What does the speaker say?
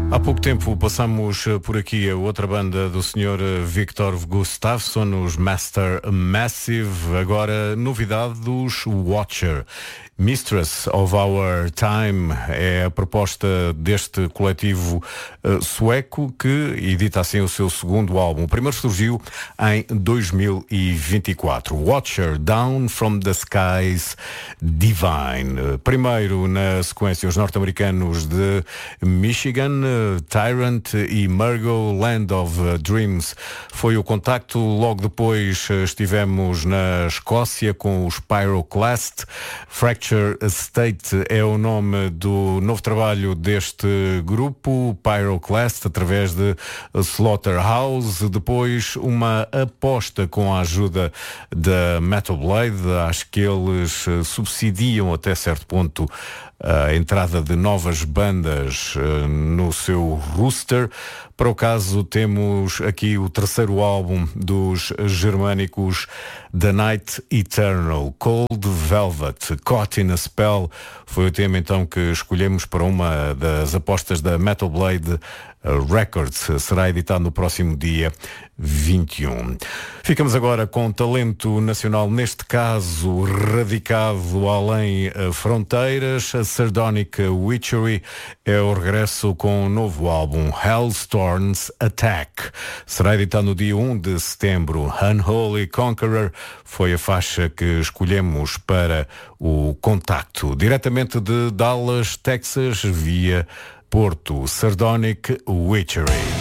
Há pouco tempo passamos por aqui a outra banda do Sr. Victor Gustafsson, os Master Massive. Agora, novidade dos Watcher. Mistress of Our Time é a proposta deste coletivo sueco que edita assim o seu segundo álbum. O primeiro surgiu em 2024. Watcher, Down from the Skies Divine. Primeiro, na sequência, os norte-americanos de Michigan, Tyrant e Murgo, Land of Dreams. Foi o contacto. Logo depois estivemos na Escócia com os Pyroclast. Fracture State é o nome do novo trabalho deste grupo, Pyroclast, através de Slaughterhouse. Depois uma aposta com a ajuda da Metal Blade. Acho que eles subsidiam até certo ponto a entrada de novas bandas no seu roster. Para o caso, temos aqui o terceiro álbum dos germânicos, The Night Eternal, Cold Velvet, Caught in a Spell. Foi o tema então que escolhemos para uma das apostas da Metal Blade Records. Será editado no próximo dia 21. Ficamos agora com talento nacional, neste caso radicado além fronteiras. A Sardonic Witchery é o regresso com um novo álbum, Hellstorm's Attack. Será editado no dia 1 de setembro. Unholy Conqueror foi a faixa que escolhemos para o contacto. Diretamente de Dallas, Texas, via Porto, Sardonic Witchery.